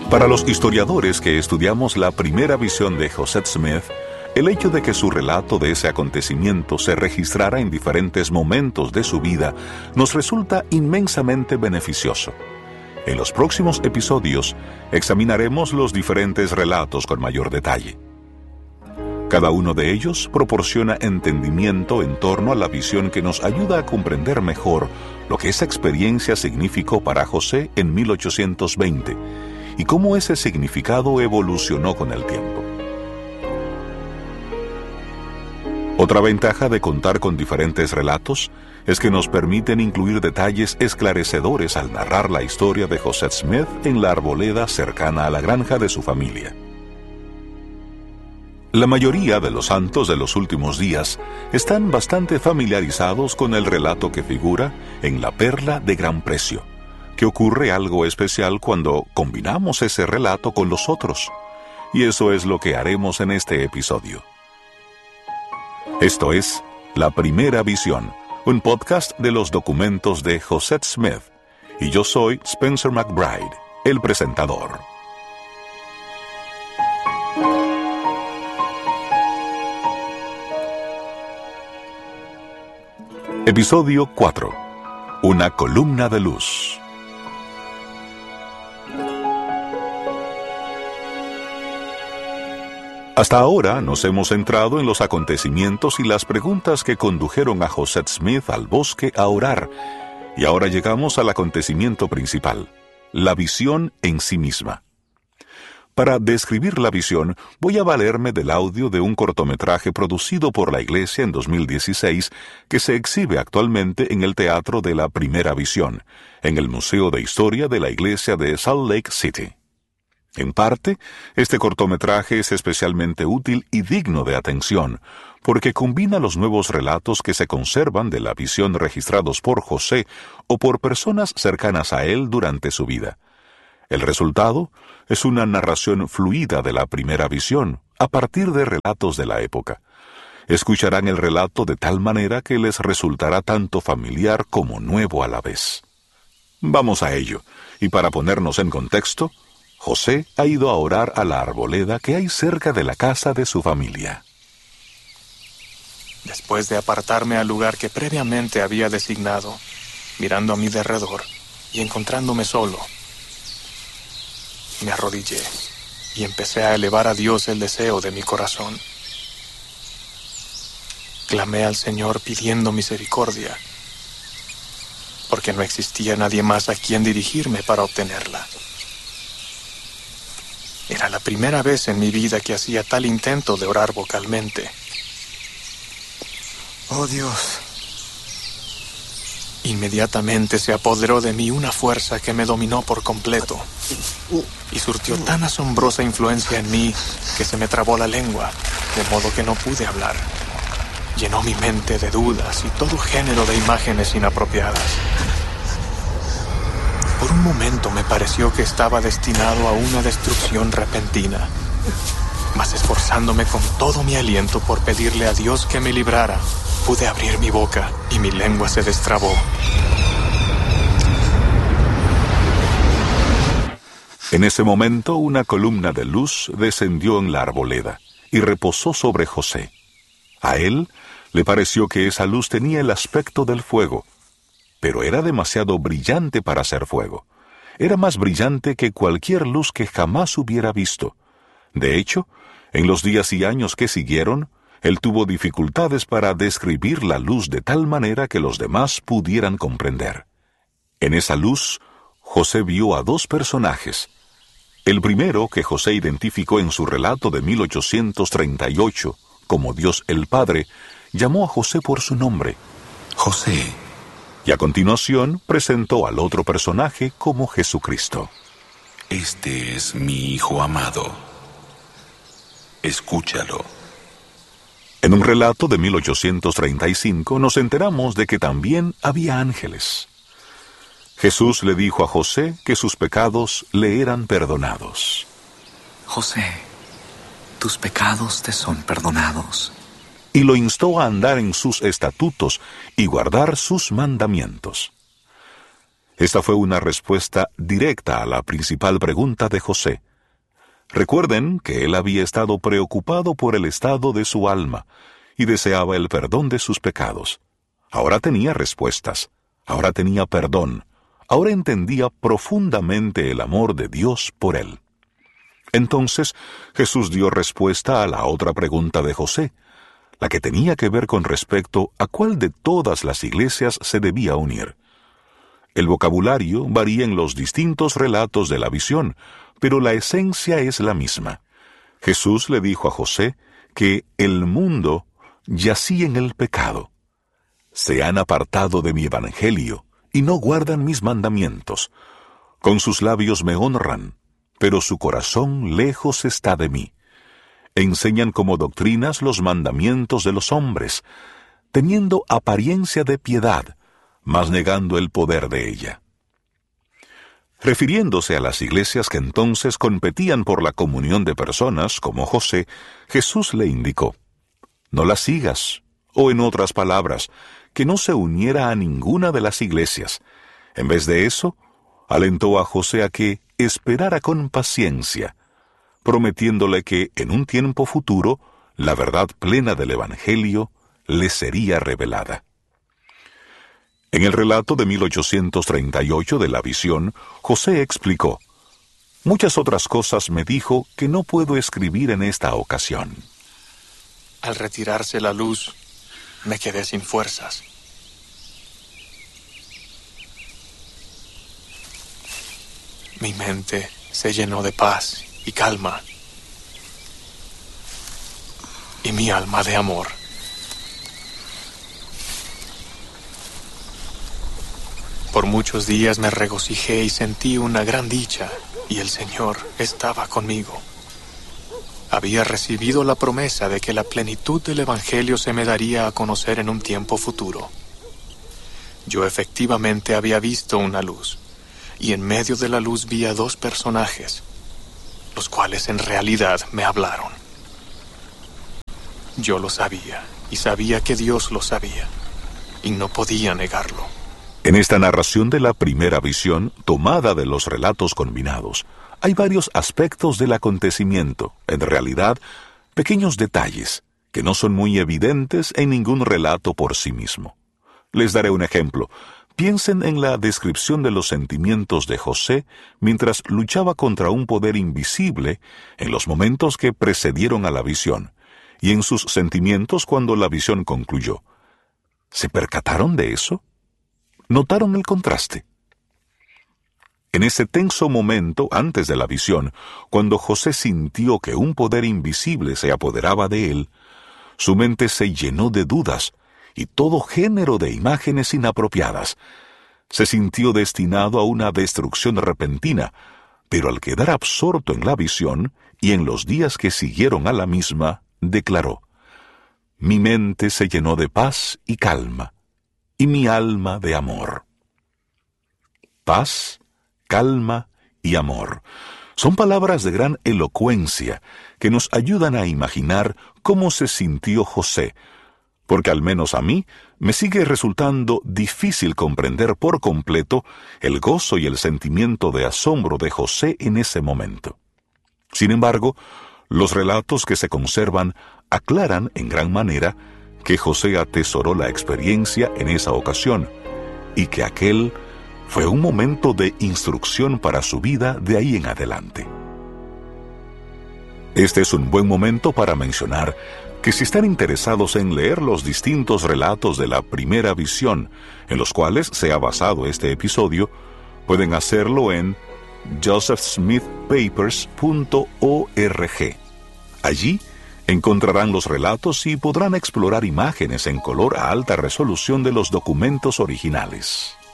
Para los historiadores que estudiamos la primera visión de José Smith, el hecho de que su relato de ese acontecimiento se registrara en diferentes momentos de su vida nos resulta inmensamente beneficioso. En los próximos episodios examinaremos los diferentes relatos con mayor detalle. Cada uno de ellos proporciona entendimiento en torno a la visión que nos ayuda a comprender mejor lo que esa experiencia significó para José en 1820 y cómo ese significado evolucionó con el tiempo. Otra ventaja de contar con diferentes relatos es que nos permiten incluir detalles esclarecedores al narrar la historia de José Smith en la arboleda cercana a la granja de su familia. La mayoría de los santos de los últimos días están bastante familiarizados con el relato que figura en La Perla de Gran Precio, que ocurre algo especial cuando combinamos ese relato con los otros, y eso es lo que haremos en este episodio. Esto es La Primera Visión, un podcast de los documentos de José Smith, y yo soy Spencer McBride, el presentador. Episodio 4. Una columna de luz. Hasta ahora nos hemos centrado en los acontecimientos y las preguntas que condujeron a José Smith al bosque a orar, y ahora llegamos al acontecimiento principal, la visión en sí misma. Para describir la visión, voy a valerme del audio de un cortometraje producido por la Iglesia en 2016 que se exhibe actualmente en el Teatro de la Primera Visión, en el Museo de Historia de la Iglesia de Salt Lake City. En parte, este cortometraje es especialmente útil y digno de atención, porque combina los nuevos relatos que se conservan de la visión registrados por José o por personas cercanas a él durante su vida. El resultado es una narración fluida de la primera visión, a partir de relatos de la época. Escucharán el relato de tal manera que les resultará tanto familiar como nuevo a la vez. Vamos a ello, y para ponernos en contexto, José ha ido a orar a la arboleda que hay cerca de la casa de su familia. Después de apartarme al lugar que previamente había designado, mirando a mi derredor y encontrándome solo, me arrodillé y empecé a elevar a Dios el deseo de mi corazón. Clamé al Señor pidiendo misericordia, porque no existía nadie más a quien dirigirme para obtenerla. Era la primera vez en mi vida que hacía tal intento de orar vocalmente. ¡Oh Dios! Inmediatamente se apoderó de mí una fuerza que me dominó por completo y surtió tan asombrosa influencia en mí que se me trabó la lengua, de modo que no pude hablar. Llenó mi mente de dudas y todo género de imágenes inapropiadas. Por un momento me pareció que estaba destinado a una destrucción repentina, mas esforzándome con todo mi aliento por pedirle a Dios que me librara, pude abrir mi boca y mi lengua se destrabó. En ese momento, una columna de luz descendió en la arboleda y reposó sobre José. A él le pareció que esa luz tenía el aspecto del fuego, pero era demasiado brillante para ser fuego. Era más brillante que cualquier luz que jamás hubiera visto. De hecho, en los días y años que siguieron, él tuvo dificultades para describir la luz de tal manera que los demás pudieran comprender. En esa luz, José vio a dos personajes. El primero, que José identificó en su relato de 1838 como Dios el Padre, llamó a José por su nombre, José. Y a continuación presentó al otro personaje como Jesucristo. Este es mi Hijo amado. Escúchalo. En un relato de 1835 nos enteramos de que también había ángeles. Jesús le dijo a José que sus pecados le eran perdonados. José, tus pecados te son perdonados. Y lo instó a andar en sus estatutos y guardar sus mandamientos. Esta fue una respuesta directa a la principal pregunta de José. Recuerden que él había estado preocupado por el estado de su alma y deseaba el perdón de sus pecados. Ahora tenía respuestas, ahora tenía perdón, ahora entendía profundamente el amor de Dios por él. Entonces Jesús dio respuesta a la otra pregunta de José, la que tenía que ver con respecto a cuál de todas las iglesias se debía unir. El vocabulario varía en los distintos relatos de la visión, pero la esencia es la misma. Jesús le dijo a José que el mundo yacía en el pecado. Se han apartado de mi evangelio y no guardan mis mandamientos. Con sus labios me honran, pero su corazón lejos está de mí. Enseñan como doctrinas los mandamientos de los hombres, teniendo apariencia de piedad, mas negando el poder de ella. Refiriéndose a las iglesias que entonces competían por la comunión de personas, como José, Jesús le indicó: no las sigas, o en otras palabras, que no se uniera a ninguna de las iglesias. En vez de eso, alentó a José a que esperara con paciencia, prometiéndole que en un tiempo futuro la verdad plena del Evangelio le sería revelada. En el relato de 1838 de la visión, José explicó: muchas otras cosas me dijo que no puedo escribir en esta ocasión. Al retirarse la luz, me quedé sin fuerzas. Mi mente se llenó de paz y calma, y mi alma de amor. Por muchos días me regocijé y sentí una gran dicha, y el Señor estaba conmigo. Había recibido la promesa de que la plenitud del Evangelio se me daría a conocer en un tiempo futuro. Yo efectivamente había visto una luz, y en medio de la luz vi a dos personajes, los cuales en realidad me hablaron. Yo lo sabía, y sabía que Dios lo sabía, y no podía negarlo. En esta narración de la primera visión, tomada de los relatos combinados, hay varios aspectos del acontecimiento, en realidad, pequeños detalles, que no son muy evidentes en ningún relato por sí mismo. Les daré un ejemplo. Piensen en la descripción de los sentimientos de José mientras luchaba contra un poder invisible en los momentos que precedieron a la visión, y en sus sentimientos cuando la visión concluyó. ¿Se percataron de eso? ¿Notaron el contraste? En ese tenso momento antes de la visión, cuando José sintió que un poder invisible se apoderaba de él, su mente se llenó de dudas y todo género de imágenes inapropiadas. Se sintió destinado a una destrucción repentina, pero al quedar absorto en la visión y en los días que siguieron a la misma, declaró: mi mente se llenó de paz y calma, y mi alma de amor. Paz, calma y amor son palabras de gran elocuencia que nos ayudan a imaginar cómo se sintió José, porque al menos a mí me sigue resultando difícil comprender por completo el gozo y el sentimiento de asombro de José en ese momento. Sin embargo, los relatos que se conservan aclaran en gran manera que José atesoró la experiencia en esa ocasión y que aquel fue un momento de instrucción para su vida de ahí en adelante. Este es un buen momento para mencionar que si están interesados en leer los distintos relatos de la primera visión en los cuales se ha basado este episodio, pueden hacerlo en josephsmithpapers.org. Allí encontrarán los relatos y podrán explorar imágenes en color a alta resolución de los documentos originales.